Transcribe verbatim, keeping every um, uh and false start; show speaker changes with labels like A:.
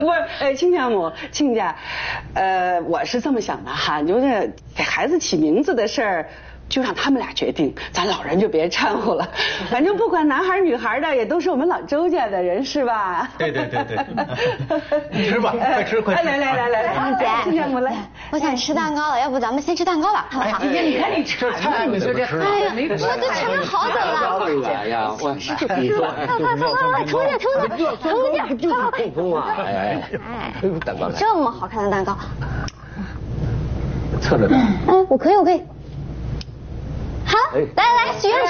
A: 不是，呃，亲家母，亲家，呃，我是这么想的哈，就是给孩子起名字的事儿，就让他们俩决定，咱老人就别掺和了。反正不管男孩女孩的，也都是我们老周家的人，是吧？
B: 对对对对。吃吧，快吃快吃。
A: 来来来来来，
C: 姐，
A: 亲家母来，
C: 我想吃蛋糕了，要不咱们先吃蛋糕吧，好不好？
A: 姐姐，你看你
B: 这菜你说这，
C: 哎呀，我都馋了好久了。
D: 哎呀，我你说，
C: 快快快快，腾点腾点腾点，
D: 就是痛风啊！哎哎哎，蛋糕来，
C: 这么好看的蛋糕，
D: 侧着点。
C: 哎，我可以我可以。好，来来来，许愿